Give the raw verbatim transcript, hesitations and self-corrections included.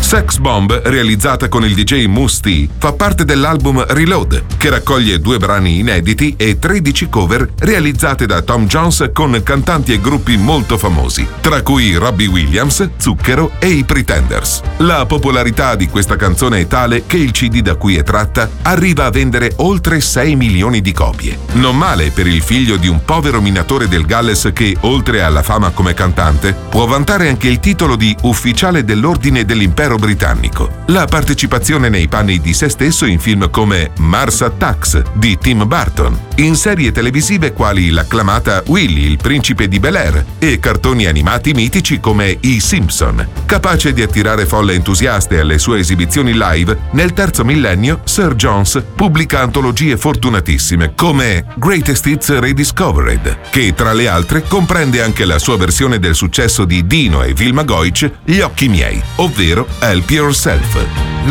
Sex Bomb, realizzata con il D J Mousse T, fa parte dell'album Reload, che raccoglie due brani inediti e tredici cover realizzate da Tom Jones con cantanti e gruppi molto famosi, tra cui Robbie Williams, Zucchero e i Pretenders. La popolarità di questa canzone è tale che il C D da cui è tratta arriva a vendere oltre sei milioni di copie. Non male per il figlio di un povero minatore del Galles che, oltre alla fama come cantante, può vantare anche il titolo di ufficiale dell'ordine dell'impero britannico. La partecipazione nei panni di se stesso in film come Mars Attacks di Tim Burton, in serie televisive quali l'acclamata Willy, il principe di Bel-Air, e cartoni animati mitici come I Simpson. Capace di attirare folle entusiaste alle sue esibizioni live, nel terzo millennio Sir Jones pubblica antologie fortunatissime come Greatest Hits Rediscovered, che tra le altre comprende anche la sua versione del successo di Dino e Vilma Goich, Gli occhi miei, ovvero Help Yourself.